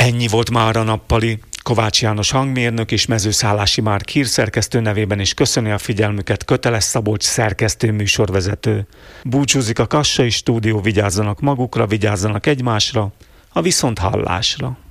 Ennyi volt már a nappali. Kovács János hangmérnök és Mezőszállási Márk hírszerkesztő nevében is köszöni a figyelmüket Köteles Szabolcs szerkesztő műsorvezető. Búcsúzik a Kassai Stúdió, vigyázzanak magukra, vigyázzanak egymásra, a viszonthallásra.